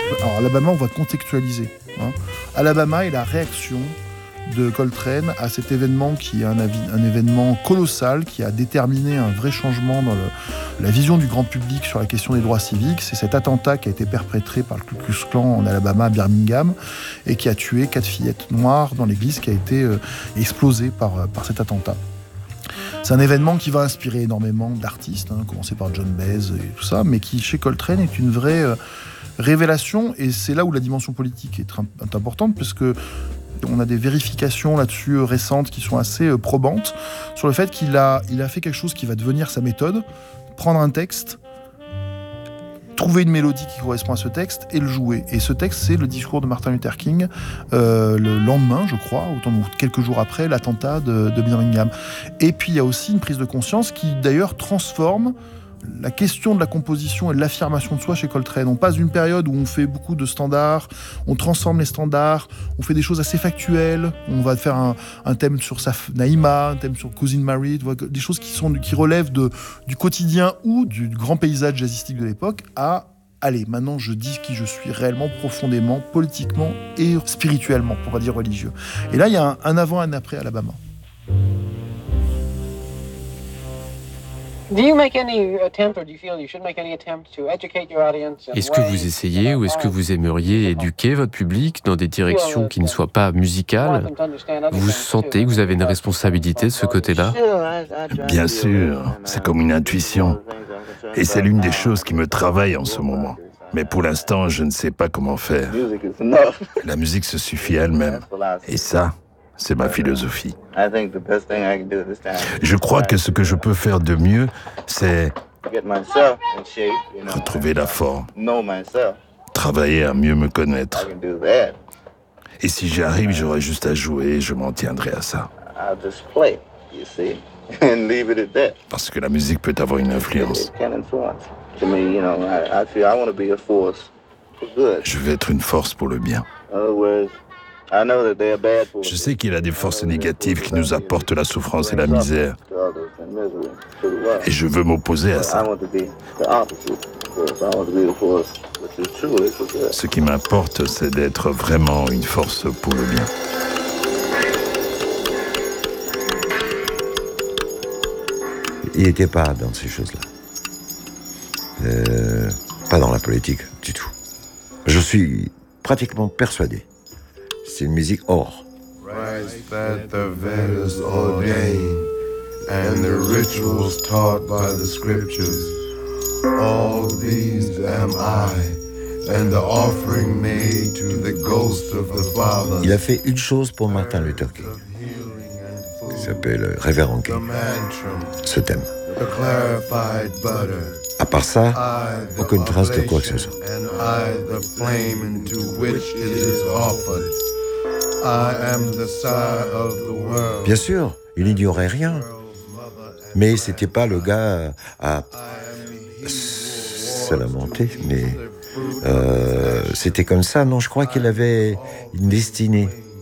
Alors, Alabama, on va contextualiser. Alabama est la réaction de Coltrane à cet événement qui est un événement colossal qui a déterminé un vrai changement dans la vision du grand public sur la question des droits civiques. C'est cet attentat qui a été perpétré par le Ku Klux Klan en Alabama, à Birmingham, et qui a tué 4 fillettes noires dans l'église qui a été explosée par cet attentat. C'est un événement qui va inspirer énormément d'artistes, commencé par John Baez et tout ça, mais qui, chez Coltrane, est une vraie révélation, et c'est là où la dimension politique est importante, parce que on a des vérifications là-dessus récentes qui sont assez probantes sur le fait qu'il a fait quelque chose qui va devenir sa méthode, prendre un texte, trouver une mélodie qui correspond à ce texte et le jouer. Et ce texte, c'est le discours de Martin Luther King le lendemain, je crois, quelques jours après l'attentat de Birmingham. Et puis il y a aussi une prise de conscience qui d'ailleurs transforme la question de la composition et de l'affirmation de soi chez Coltrane. On passe d'une période où on fait beaucoup de standards, on transforme les standards, on fait des choses assez factuelles, on va faire un thème sur Naïma, un thème sur Cousin Mary, des choses qui relèvent du quotidien ou du grand paysage jazzistique de l'époque, à allez, maintenant je dis qui je suis réellement, profondément, politiquement et spirituellement, pour pas dire religieux. Et là, il y a un avant et un après Alabama. Est-ce que vous essayez ou est-ce que vous aimeriez éduquer votre public dans des directions qui ne soient pas musicales ? Vous sentez que vous avez une responsabilité de ce côté-là ? Bien sûr, c'est comme une intuition. Et c'est l'une des choses qui me travaille en ce moment. Mais pour l'instant, je ne sais pas comment faire. La musique se suffit elle-même. Et ça, c'est ma philosophie. Je crois que ce que je peux faire de mieux, c'est retrouver la forme, travailler à mieux me connaître. Et si j'y arrive, j'aurai juste à jouer et je m'en tiendrai à ça. Parce que la musique peut avoir une influence. Je veux être une force pour le bien. Je sais qu'il y a des forces négatives qui nous apportent la souffrance et la misère. Et je veux m'opposer à ça. Ce qui m'importe, c'est d'être vraiment une force pour le bien. Il n'était pas dans ces choses-là. Pas dans la politique du tout. Je suis pratiquement persuadé. C'est une musique or. Rites that the Vedas ordain, and the rituals taught by the scriptures. All these am I, and the offering made to the ghost of the Father. Il a fait une chose pour Martin Luther King, qui s'appelle Révérend King, ce thème. À part ça, aucune trace de quoi que ce soit. Bien sûr, il n'ignorait rien, mais c'était pas le gars à se lamenter, mais c'était comme ça. Non, je crois qu'il avait une destinée.